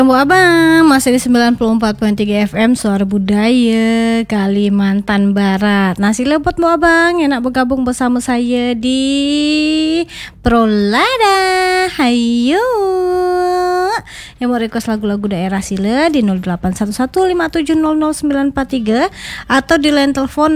Bu Abang, masih di 94.3 FM Suara Budaya Kalimantan Barat. Nah, sila buat Bu Abang yang nak bergabung bersama saya di Prolada. Hayo. Yang mau request lagu-lagu daerah sila di 081157000943 atau di line telepon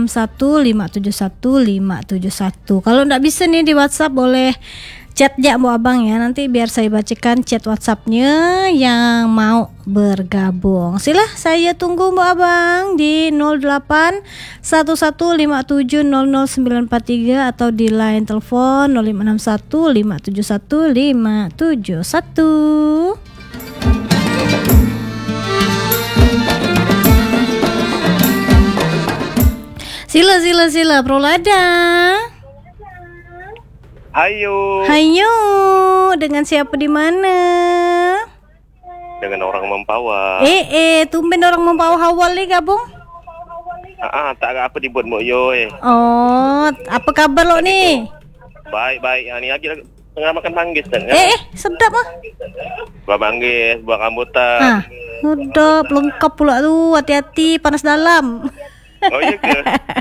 0561571571. Kalau tak bisa nih di WhatsApp boleh chat aja Bu Abang ya. Nanti biar saya bacakan chat WhatsAppnya yang mau bergabung. Sila saya tunggu Bu Abang di 081157000943 atau di line telepon 0561571571. Sila Prolada. Hayo. Dengan siapa di mana? Dengan orang Mempawah. Tumben orang Mempawah awal ni gabung. Tak ada apa dibuat Mbok Yo Oh, apa kabar lo ni? Baik. Ni lagi tengah makan manggis kan? Sedap ah. Buah manggis, buah rambutan. Sedap, lengkap pula tu. Hati-hati panas dalam. Oh iya ke?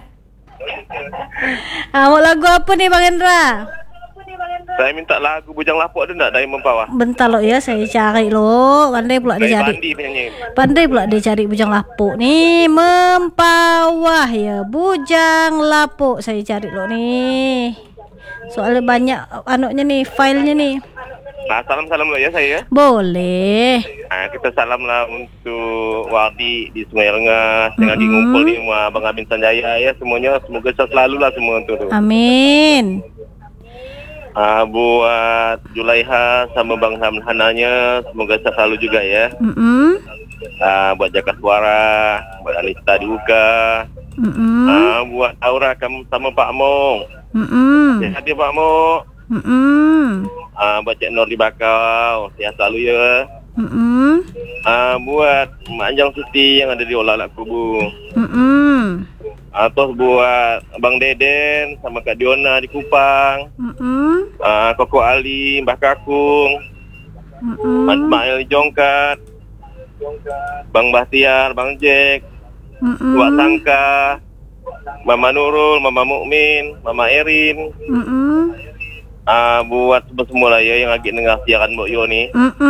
Mau lagu apa ni Bang Hendra? Saya minta lagu Bujang Lapuk ada tak dari Mempawah? Bentar lo ya, saya cari lo. Pandai pula dia cari. Pandai pula dia cari Bujang Lapuk ni. Mempawah ya, Bujang Lapuk saya cari lo ni. Soalnya banyak anaknya nih, filenya nih. Salam lo ya saya. Boleh. Kita salam lah untuk Wardi di Sungai Rengas yang lagi ngumpul di rumah Abang Amin Sanjaya ya. Semuanya semoga sehat selalu lah semua tu. Amin. Buat Julaiha sama Bang Hananya semoga sehat selalu juga ya. Buat Jaka Suara, buat Anita di UK. Buat Aura kamu sama Pak Mo. Sehat dia Pak Mo. Buat Cik Nur di Bakau, sehat selalu ya. Buat Mak Anjang Siti yang ada di Olah Kubu. Terus buat Abang Deden sama Kak Diona di Kupang. Koko Ali, Mbah Kakung, Ismail Jongkat, Bang Bahtiar, Bang Jack, Wak Sangka, Mama Nurul, Mama Mukmin, Mama Erin. Buat semua lah ya yang lagi dengar siaran Mbok Yo ni.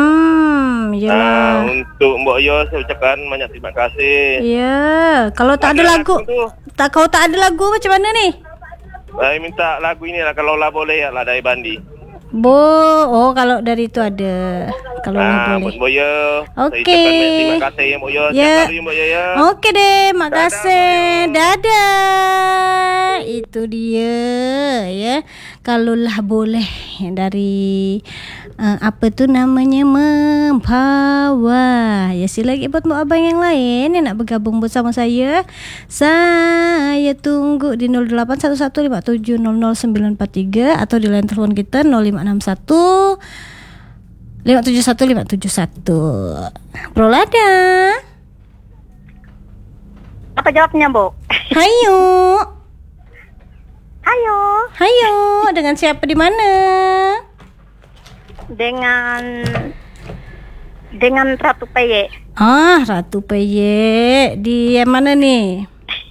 Untuk Mbok Yo saya ucapkan banyak terima kasih. Ya, kalau tak ada lagu, kalau tak ada lagu macam mana ni? Saya minta lagu ini lah kalau lah boleh ya lah dari Bandi. Kalau dari itu ada. Kalau boleh. Buat Mbok Yo. Okey. Saya ucapkan terima kasih ya Mbok Yo. Sehat selalu Mbok Yo ya. Okey deh, makasih. Dadah. Itu dia ya. Kalaulah boleh dari apa tu namanya Mempawah. Ya sila lagi buat Mbak Abang yang lain yang nak bergabung bersama saya. Saya tunggu di 081157000943 atau di line telefon kita 0561 571 571. Prolada. Apa jawabnya, Bu? Hayo, dengan siapa di mana? Dengan Ratu Peye. Ratu Peye. Di yang mana nih?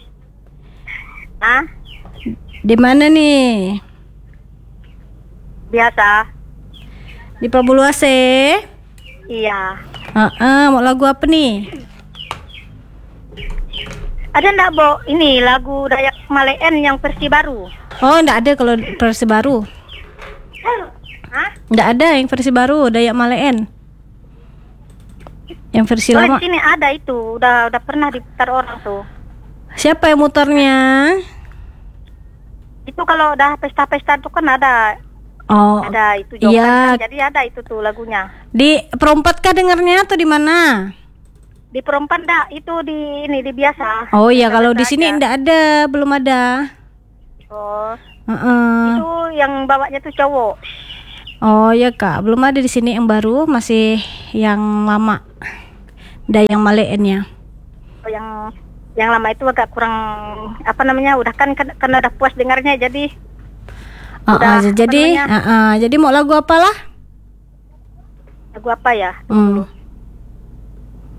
Di mana nih? Biasa. Di Pabuluase? Iya. Mau lagu apa nih? Ada enggak, Bo? Ini lagu Dayak Male'en yang versi baru. Enggak ada kalau versi baru. Enggak ada yang versi baru Dayak Male'en. Yang versi lama. Di sini ada itu, udah pernah diputar orang tuh. Siapa yang muternya? Itu kalau udah pesta-pesta tuh kan ada. Ada itu juga. Iya. Jadi ada itu tuh lagunya. Di Perompat kah dengarnya atau di mana? Di Perompat dah, itu di biasa. Oh iya, kalau di sini enggak ada, belum ada. Itu yang bawanya tuh cowok. Oh ya Kak, belum ada di sini yang baru, masih yang lama. Dayak Male'ennya. Yang lama itu agak kurang udah kan karena udah puas dengarnya jadi jadi mau lagu apalah? Lagu apa ya?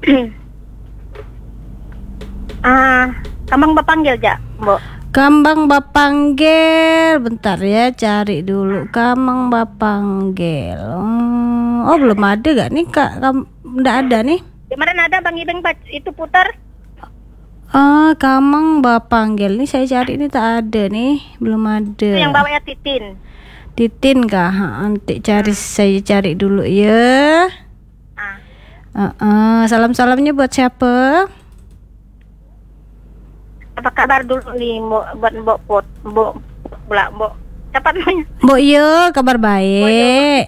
Kambang bapanggil ja, Mbok. Kambang bapanggil, bentar ya, cari dulu kambang bapanggil. Oh belum ada gak nih Kak? Nggak ada nih. Kemarin ada Bang Ibeng itu putar. Kambang bapanggil nih saya cari nih tak ada nih, belum ada. Itu yang bawanya Titin. Titin kah? Nanti saya cari dulu ya. Salam-salamnya buat siapa? Apa kabar dulu nih buat Mbok siapa namanya? Mbok yo, kabar baik.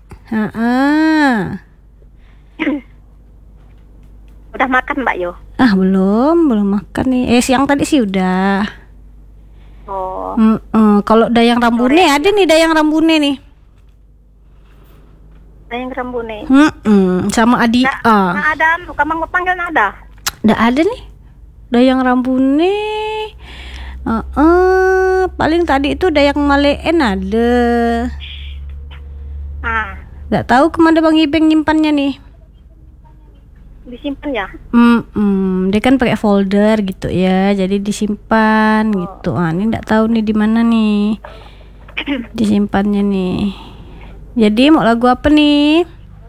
Udah makan Mbak Yo? Belum makan nih. Siang tadi sih udah. Oh. Kalau Dayang Rambune ada nih, Dayang Rambune nih. Dayang Rambune. Sama Adia. Nah, ada, Kambang bapanggil ada. Nggak ada nih. Dayang Rambune. Paling tadi itu Dayang Maleen ada. Nggak tahu kemana Bang Ibeng nyimpannya nih. Disimpan ya? Dia kan pakai folder gitu ya, jadi disimpan gitu. Ini nggak tahu nih di mana nih disimpannya nih. Jadi mau lagu apa nih?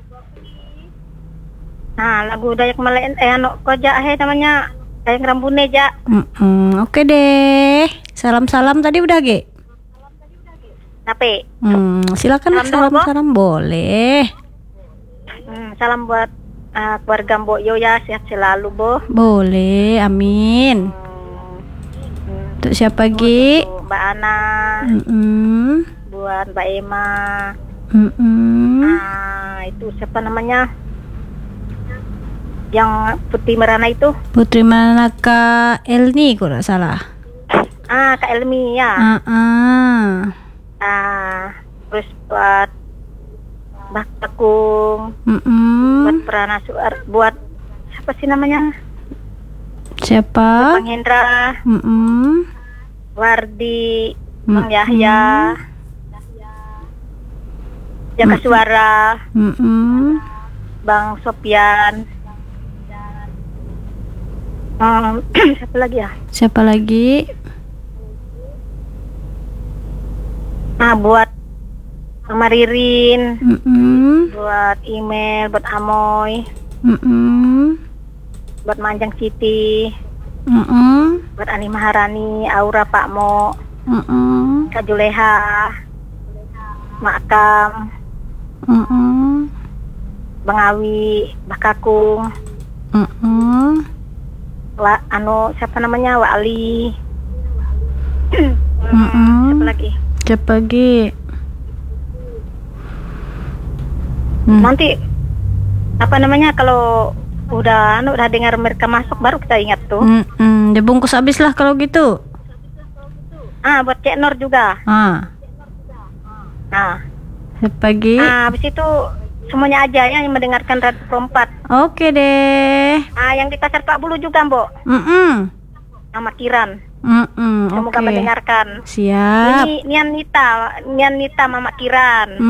Lagu Dayak Maleen koja namanya Dayang Rambune ja. Oke deh. Salam-salam tadi udah Ge? Tapi silakan salam boleh. Salam buat keluarga Mbok Yo ya, sehat selalu Bo. Boleh, amin. Untuk siapa Gi? Mbak Ana. Buat Mbak Emma. Itu siapa namanya? Yang Putri Merana itu? Putri Merana Kak Elni kalau nggak salah. Kak Elmi ya. Terus buat Mbak Kakung, buat Prana buat siapa sih namanya? Siapa? Bang Hendra, Wardi, Bang Yahya, Jaka Suara, Bang Sopian. Siapa lagi ya? Siapa lagi? Buat Mama Ririn, buat email, buat Amoy, buat Manjang Siti, buat Ani Maharani, Aura Pak Mo, Kak Juleha, Makam, Bang Awi, Mbak Kakung, siapa namanya, Wak Ali. Siapa lagi? Siapa lagi? Nanti apa namanya kalau udah dengar mereka masuk baru kita ingat tuh. Dibungkus habis lah kalau gitu. Buat Cek Nur juga. Siapa lagi? Habis itu semuanya aja yang mendengarkan Radio Pro 4. Oke deh. Yang di Pasar Pak Bulu juga, Mbok. Nama Kiran. Semoga mendengarkan. Siap. Ini Nian Nita Mama Kiran.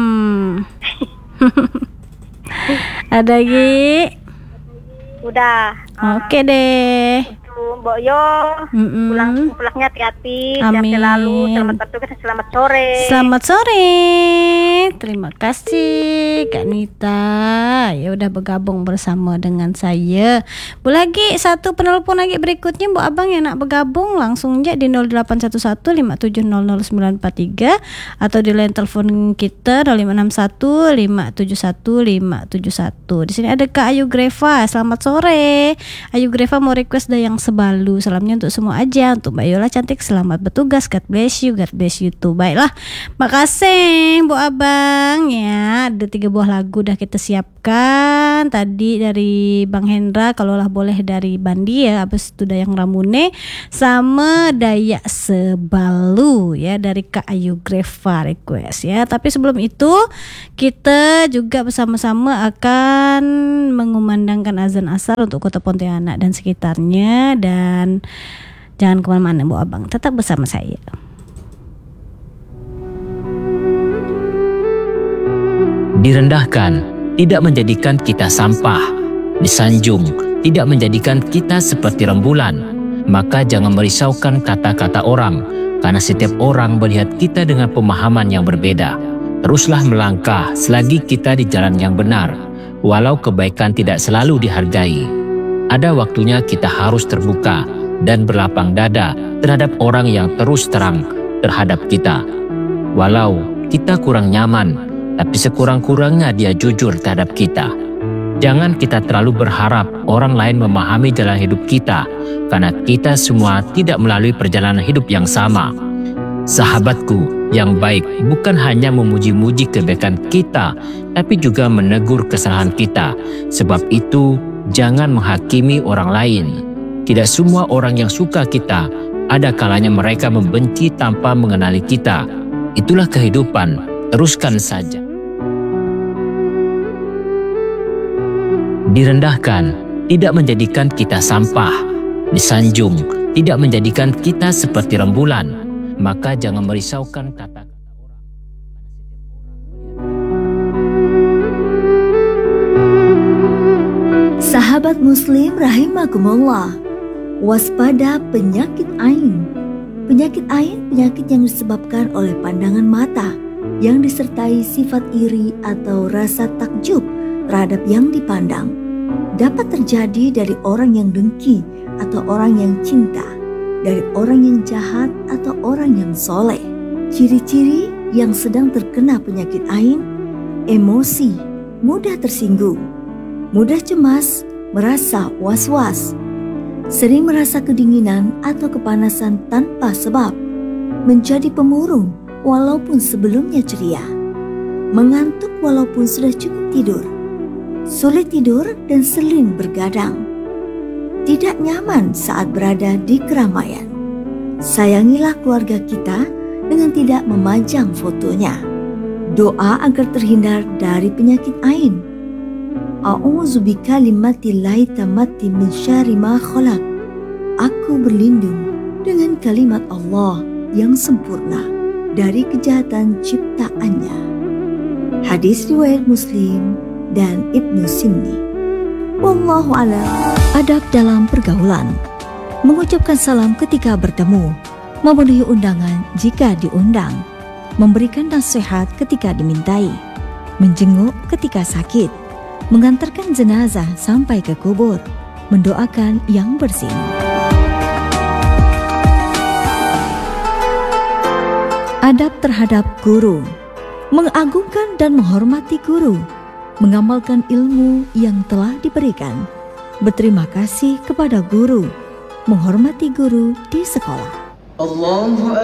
Ada lagi? Udah. Oke deh. Mbok Yo, pulangnya hati-hati, sehat selalu, selamat bertugas, selamat sore. Selamat sore. Terima kasih Kak Nita. Ya udah bergabung bersama dengan saya. Boleh lagi satu penelpon lagi berikutnya Bu Abang yang nak bergabung langsung aja di 081157000943 atau di line telepon kita 0561571571. Di sini ada Kak Ayu Greva. Selamat sore. Ayu Greva mau request Dayang Sebalu. Salamnya untuk semua aja. Untuk Mbak Yola cantik, selamat bertugas. God bless you too. Baiklah, makasih Bu Abang ya. Ada 3 buah lagu udah kita siapkan. Tadi dari Bang Hendra, kalaulah boleh dari Bandi ya. Habis itu Dayang Ramune sama Dayak Sebalu ya dari Kak Ayu Greva request ya. Tapi sebelum itu kita juga bersama-sama akan mengumandangkan azan asar untuk Kota Pontianak dan sekitarnya. Dan jangan kemana-mana Bu Abang, tetap bersama saya. Direndahkan tidak menjadikan kita sampah. Disanjung tidak menjadikan kita seperti rembulan. Maka jangan merisaukan kata-kata orang, karena setiap orang melihat kita dengan pemahaman yang berbeda. Teruslah melangkah selagi kita di jalan yang benar, walau kebaikan tidak selalu dihargai. Ada waktunya kita harus terbuka dan berlapang dada terhadap orang yang terus terang terhadap kita. Walau kita kurang nyaman, tapi sekurang-kurangnya dia jujur terhadap kita. Jangan kita terlalu berharap orang lain memahami jalan hidup kita, karena kita semua tidak melalui perjalanan hidup yang sama. Sahabatku yang baik bukan hanya memuji-muji kebaikan kita, tapi juga menegur kesalahan kita. Sebab itu, jangan menghakimi orang lain. Tidak semua orang yang suka kita, ada kalanya mereka membenci tanpa mengenali kita. Itulah kehidupan, teruskan saja. Direndahkan tidak menjadikan kita sampah. Disanjung tidak menjadikan kita seperti rembulan. Maka jangan merisaukan kata-kata orang. Sahabat muslim rahimakumullah, waspada penyakit ain. Penyakit ain penyakit yang disebabkan oleh pandangan mata yang disertai sifat iri atau rasa takjub terhadap yang dipandang. Dapat terjadi dari orang yang dengki atau orang yang cinta, dari orang yang jahat atau orang yang soleh. Ciri-ciri yang sedang terkena penyakit ain: emosi, mudah tersinggung, mudah cemas, merasa was-was, sering merasa kedinginan atau kepanasan tanpa sebab, menjadi pemurung walaupun sebelumnya ceria, mengantuk walaupun sudah cukup tidur, sulit tidur dan sering bergadang, tidak nyaman saat berada di keramaian. Sayangilah keluarga kita dengan tidak memajang fotonya. Doa agar terhindar dari penyakit ain. A'udzu bikalimatillahi tammati min syarri ma khalaq. Aku berlindung dengan kalimat Allah yang sempurna dari kejahatan ciptaannya. Hadis riwayat Muslim dan Ibnu Sinni. Wallahu a'lam. Adab dalam pergaulan: mengucapkan salam ketika bertemu, memenuhi undangan jika diundang, memberikan nasihat ketika dimintai, menjenguk ketika sakit, mengantarkan jenazah sampai ke kubur, mendoakan yang bersih. Adab terhadap guru: mengagungkan dan menghormati guru, mengamalkan ilmu yang telah diberikan, berterima kasih kepada guru, menghormati guru di sekolah.